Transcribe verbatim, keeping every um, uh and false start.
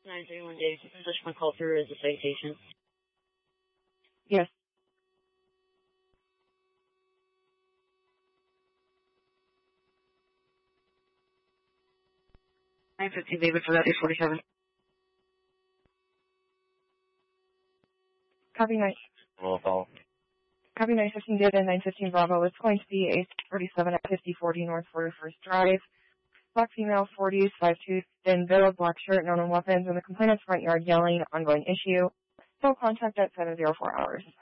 nine three one Dave, push my call through as a citation. Yes. nine fifteen David for that eight forty-seven. Copy nine. Roll call. Copy nine fifteen David, nine fifteen Bravo. It's going to be eight forty-seven at fifty forty North forty-first Drive. Black female, forties, five two, thin build, black shirt, known on weapons, in the complainant's front yard yelling, ongoing issue. Still contact at seven oh four hours.